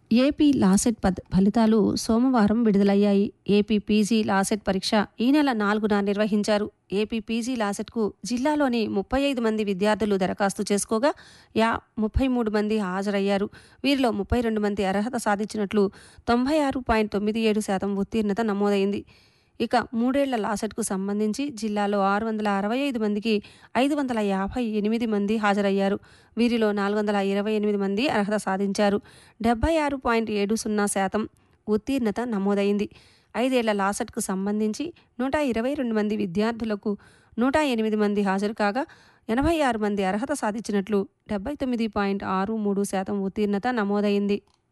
AP LAWCET ఫలితాలు సోమవారం విడుదలయ్యాయి. ఏపీ పీజీ లాసెట్ పరీక్ష ఈ నెల 4న నిర్వహించారు. ఏపీ పీజీ లాసెట్కు జిల్లాలోని 35 మంది విద్యార్థులు దరఖాస్తు చేసుకోగా 33 మంది హాజరయ్యారు. వీరిలో 32 మంది అర్హత సాధించినట్లు 96.97% ఉత్తీర్ణత నమోదైంది. ఇక 3 ఏళ్ల లాసెట్కు సంబంధించి జిల్లాలో 665 మందికి 558 మంది హాజరయ్యారు. వీరిలో 428 మంది అర్హత సాధించారు. 76.70% ఉత్తీర్ణత నమోదైంది. 5 ఏళ్ల లాసెట్కు సంబంధించి 122 మంది విద్యార్థులకు 108 మంది హాజరు కాగా 86 మంది అర్హత సాధించినట్లు 79.63% ఉత్తీర్ణత నమోదైంది.